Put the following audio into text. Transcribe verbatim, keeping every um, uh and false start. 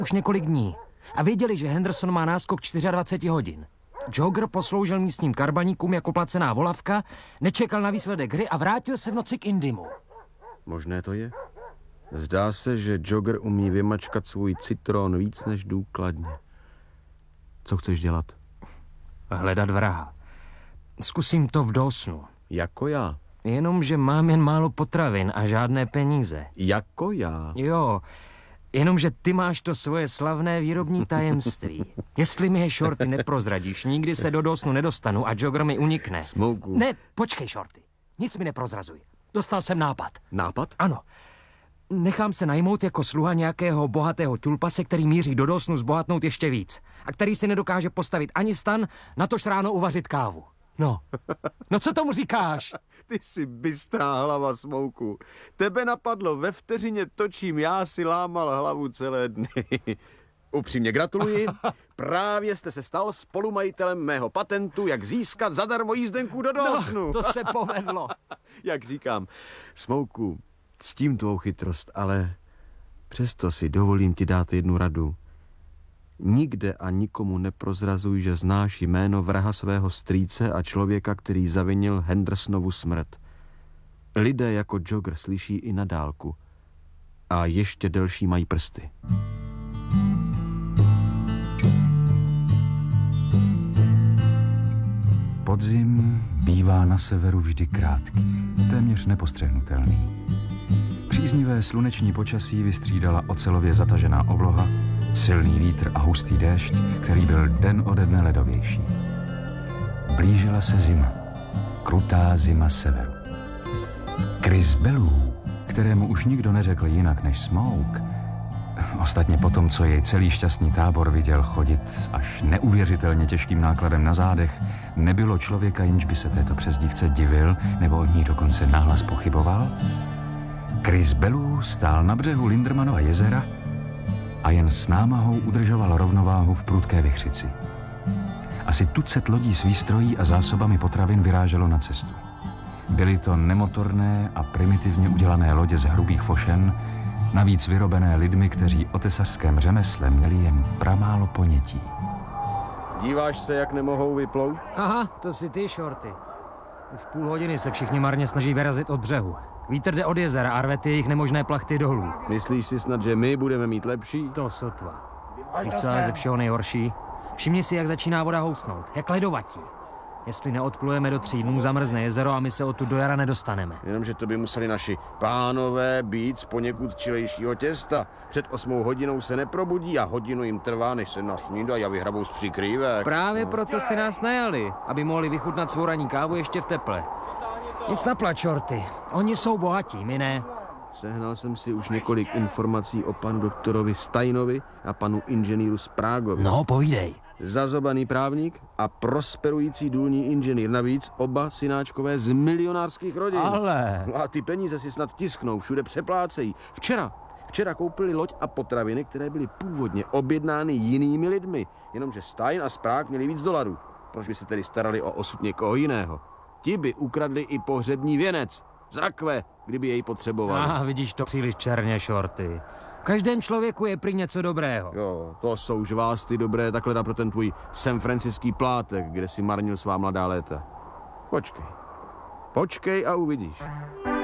už několik dní a věděli, že Henderson má náskok dvacet čtyři hodin. Jogger posloužil místním karbaníkům jako placená volavka, nečekal na výsledek hry a vrátil se v noci k Indymu. Možné to je? Zdá se, že Jogger umí vymačkat svůj citron víc než důkladně. Co chceš dělat? Hledat vraha. Zkusím to v Dawsonu. Jako já. Jenomže mám jen málo potravin a žádné peníze. Jako já. Jo, jenomže ty máš to svoje slavné výrobní tajemství. Jestli mi je, Shorty, neprozradíš, nikdy se do Dawsonu nedostanu a Jogger mi unikne. Smoku. Ne, počkej, Shorty. Nic mi neprozrazuj. Dostal jsem nápad. Nápad? Ano. Nechám se najmout jako sluha nějakého bohatého tulpase, který míří do Dawsonu zbohatnout ještě víc. A který si nedokáže postavit ani stan, natož ráno uvařit kávu. No, no co tomu říkáš? Ty jsi bystrá hlava, Smouku. Tebe napadlo, ve vteřině točím, já si lámal hlavu celé dny. Upřímně gratuluji, právě jste se stal spolumajitelem mého patentu, jak získat zadarmo jízdenku do Dawsonu. No, to se povedlo. Jak říkám, Smouku, ctím tvou chytrost, ale přesto si dovolím ti dát jednu radu. Nikde a nikomu neprozrazuj, že znáš jméno vraha svého strýce a člověka, který zavinil Hendersonovu smrt. Lidé jako Jogger slyší i na dálku. A ještě delší mají prsty. Podzim bývá na severu vždy krátký, téměř nepostřehnutelný. Příznivé sluneční počasí vystřídala ocelově zatažená obloha, silný vítr a hustý déšť, který byl den ode dne ledovější. Blížila se zima, krutá zima severu. Chris Bellew, kterému už nikdo neřekl jinak než Smoke, ostatně po tom, co jej celý šťastný tábor viděl chodit až neuvěřitelně těžkým nákladem na zádech, nebylo člověka, jenž by se této přezdívce divil nebo o ní dokonce nahlas pochyboval. Chris Bellew stál na břehu Lindermanova jezera a jen s námahou udržoval rovnováhu v prudké vichřici. Asi tucet lodí s výstrojí a zásobami potravin vyráželo na cestu. Byly to nemotorné a primitivně udělané lodě z hrubých fošen, navíc vyrobené lidmi, kteří o tesařském řemesle měli jen pramálo ponětí. Díváš se, jak nemohou vyplout? Aha, to si ty, Shorty. Už půl hodiny se všichni marně snaží vyrazit od břehu. Vítr jde od jezera a rve ty jejich nemožné plachty dolů. Myslíš si snad, že my budeme mít lepší? To sotva. Víš, co ale ze všeho nejhorší? Všimni si, jak začíná voda housnout, jak ledovatí. Jestli neodplujeme do tří dnů, zamrzne jezero a my se odtud do jara nedostaneme. Jenomže to by museli naši pánové být z poněkud čilejšího těsta. Před osmou hodinou se neprobudí a hodinu jim trvá, než se nasnídají a vyhrabou z přikrývek. Právě no. Proto si nás najali, aby mohli vychutnat svou ranní kávu ještě v teple. Nic naplať, Shorty. Oni jsou bohatí, my ne. Sehnal jsem si už několik informací o panu doktorovi Steinovi a panu inženýru Sprágovi. No, povídej. Zazobaný právník a prosperující důlní inženýr, navíc oba synáčkové z milionářských rodin. Ale... No a ty peníze si snad tisknou, všude přeplácejí. Včera, včera koupili loď a potraviny, které byly původně objednány jinými lidmi, jenomže Stein a Sprague měli víc dolarů. Proč by se tedy starali o osud někoho jiného? Ti by ukradli i pohřební věnec z rakve, kdyby jej potřebovali. Ah, vidíš to příliš černě, Shorty. V každém člověku je prý něco dobrého. Jo, to jsou žvásty dobré, takhle dá pro ten tvůj San Franciscký plátek, kde si marnil svá mladá léta. Počkej. Počkej a uvidíš.